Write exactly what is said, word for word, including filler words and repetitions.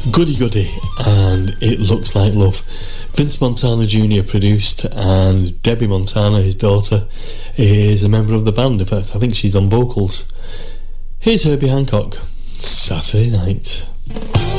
Goody Goody and It Looks Like Love. Vince Montana Junior produced, and Debbie Montana, his daughter, is a member of the band. In fact, I think she's on vocals. Here's Herbie Hancock, Saturday Night.